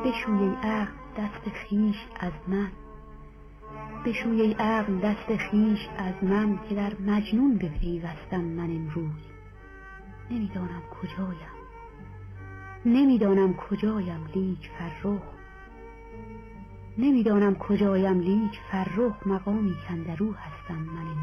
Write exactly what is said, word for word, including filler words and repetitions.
بشوی ای عقل دست خویش از من، بشوی ای عقل دست خویش از من، که در مجنون بپیوستم من امروز. نمیدانم کجایم، نمیدانم کجایم لیک فرخ، نمیدانم کجایم لیک فرخ، مقامی کاندرو هستم من امروز.